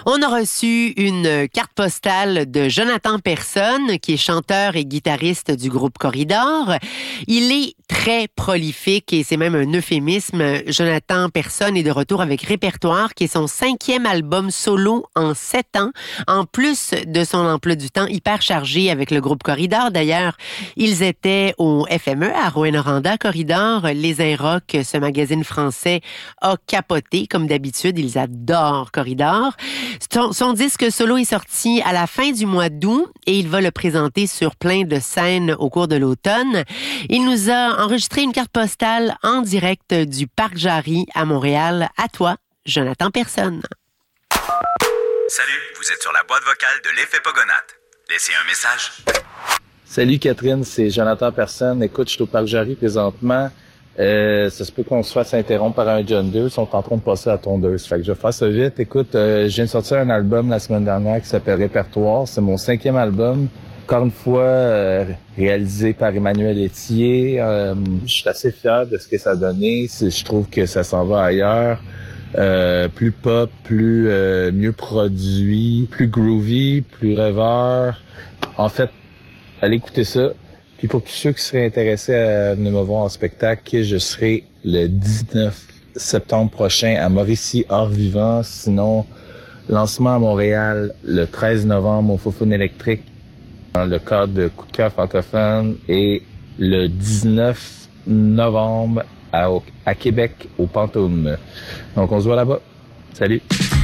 On a reçu une carte postale de Jonathan Personne, qui est chanteur et guitariste du groupe Corridor. Il est très prolifique et c'est même un euphémisme. Jonathan Personne est de retour avec Répertoire, qui est son 5e album solo en 7 ans, en plus de son emploi du temps hyper chargé avec le groupe Corridor. D'ailleurs, ils étaient au FME à Rouyn-Noranda. Corridor, Les Inrocks, ce magazine français, a capoté. Comme d'habitude, ils adorent Corridor. Son disque solo est sorti à la fin du mois d'août et il va le présenter sur plein de scènes au cours de l'automne. Il nous a enregistré une carte postale en direct du Parc Jarry à Montréal. À toi, Jonathan Personne. Salut, vous êtes sur la boîte vocale de l'Effet Pogonate. Laissez un message. Salut Catherine, c'est Jonathan Personne. Écoute, je suis au Parc Jarry présentement. Ça se peut qu'on se fasse interrompre par un John 2. Ils sont en train de passer à la tondeuse. Fait que je vais faire ça vite. Écoute, je viens de sortir un album la semaine dernière qui s'appelle Répertoire. C'est mon 5e album. Encore une fois, réalisé par Emmanuel Etier. Je suis assez fier de ce que ça a donné. Je trouve que ça s'en va ailleurs. Plus pop, mieux produit, plus groovy, plus rêveur. En fait, allez écouter ça. Puis pour tous ceux qui seraient intéressés à venir me voir en spectacle, je serai le 19 septembre prochain à Mauricie Hors-Vivant. Sinon, lancement à Montréal le 13 novembre au Fofone électrique dans le cadre de Coup de cœur francophone et le 19 novembre à Québec au Pantôme. Donc on se voit là-bas. Salut!